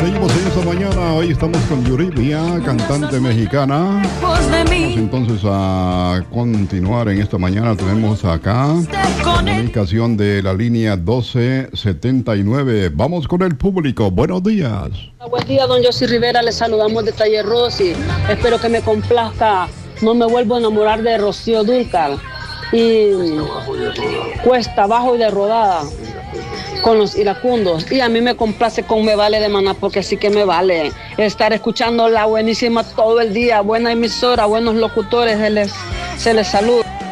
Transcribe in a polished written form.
seguimos en esta mañana. Hoy estamos con Yuridia, cantante mexicana. Vamos entonces a continuar en esta mañana. Tenemos acá comunicación de la línea 1279. Vamos con el público. Buenos días. Buen día, don José Rivera. Le saludamos de Taller Rosy. Espero que me complazca. No me vuelvo a enamorar de Rocío Dúrcal. Y Cuesta Abajo y de Rodada con los iracundos. Y a mí me complace con Me Vale de Maná, porque sí que me vale estar escuchando la buenísima todo el día. Buena emisora, buenos locutores, se les saluda.